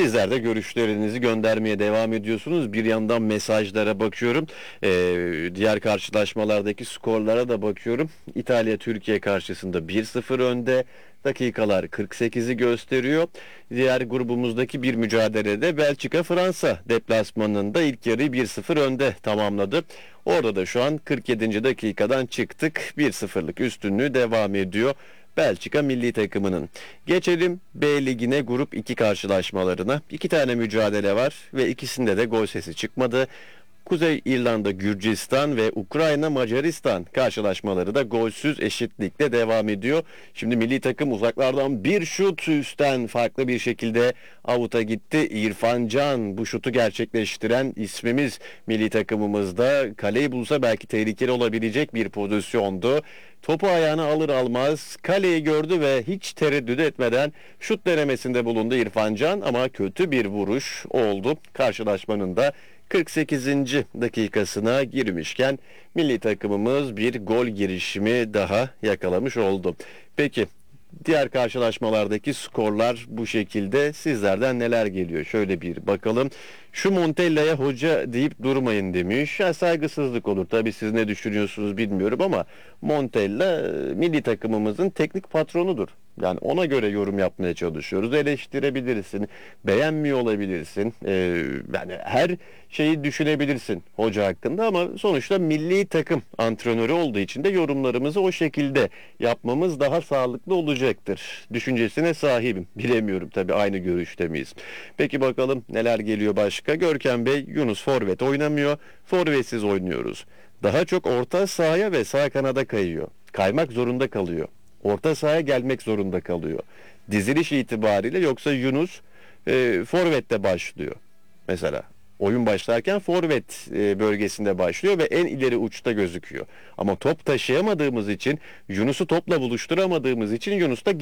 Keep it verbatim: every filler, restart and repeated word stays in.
Sizler de görüşlerinizi göndermeye devam ediyorsunuz. Bir yandan mesajlara bakıyorum. Ee, diğer karşılaşmalardaki skorlara da bakıyorum. İtalya Türkiye karşısında bir sıfır önde. Dakikalar kırk sekizi gösteriyor. Diğer grubumuzdaki bir mücadelede Belçika Fransa deplasmanında ilk yarıyı bir sıfır önde tamamladı. Orada da şu an kırk yedinci dakikadan çıktık. bir sıfırlık üstünlüğü devam ediyor Belçika milli takımının. Geçelim B Ligi'ne, grup iki karşılaşmalarına. İki tane mücadele var ve ikisinde de gol sesi çıkmadı. Kuzey İrlanda Gürcistan ve Ukrayna Macaristan karşılaşmaları da golsüz eşitlikle devam ediyor. Şimdi milli takım uzaklardan bir şut, üstten farklı bir şekilde avuta gitti. İrfan Can bu şutu gerçekleştiren ismimiz milli takımımızda. Kaleyi bulsa belki tehlikeli olabilecek bir pozisyondu. Topu ayağına alır almaz kaleyi gördü ve hiç tereddüt etmeden şut denemesinde bulundu İrfan Can, ama kötü bir vuruş oldu. Karşılaşmanın da kırk sekizinci dakikasına girmişken milli takımımız bir gol girişimi daha yakalamış oldu. Peki diğer karşılaşmalardaki skorlar bu şekilde. Sizlerden neler geliyor? Şöyle bir bakalım. Şu Montella'ya hoca deyip durmayın demiş. Ya saygısızlık olur. Tabii siz ne düşünüyorsunuz bilmiyorum ama Montella milli takımımızın teknik patronudur. Yani ona göre yorum yapmaya çalışıyoruz. Eleştirebilirsin, beğenmiyor olabilirsin. Ee, yani her şeyi düşünebilirsin hoca hakkında, ama sonuçta milli takım antrenörü olduğu için de yorumlarımızı o şekilde yapmamız daha sağlıklı olacaktır düşüncesine sahibim. Bilemiyorum, tabii aynı görüşte miyiz? Peki bakalım neler geliyor başka? Görkem Bey, Yunus forvet oynamıyor. Forvetsiz oynuyoruz. Daha çok orta sahaya ve sağ kanada kayıyor. Kaymak zorunda kalıyor. Orta sahaya gelmek zorunda kalıyor. Diziliş itibariyle yoksa Yunus e, forvette başlıyor. Mesela oyun başlarken forvet e, bölgesinde başlıyor ve en ileri uçta gözüküyor. Ama top taşıyamadığımız için, Yunus'u topla buluşturamadığımız için Yunus da